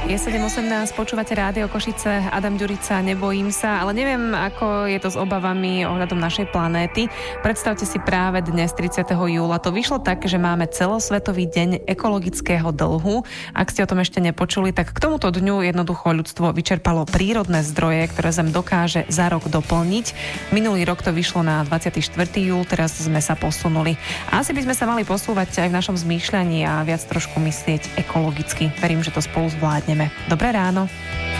Je 7:18, počúvate Rádio Košice, Adam Ďurica, nebojím sa, ale neviem, ako je to s obavami ohľadom našej planéty. Predstavte si práve dnes, 30. júla, to vyšlo tak, že máme celosvetový deň ekologického dlhu. Ak ste o tom ešte nepočuli, tak k tomuto dňu jednoducho ľudstvo vyčerpalo prírodné zdroje, ktoré Zem dokáže za rok doplniť. Minulý rok to vyšlo na 24. júl, teraz sme sa posunuli. Asi by sme sa mali posúvať aj v našom zmýšľaní a viac trošku myslieť ekologicky. Verím, že to spolu zvládneme. Dobré ráno.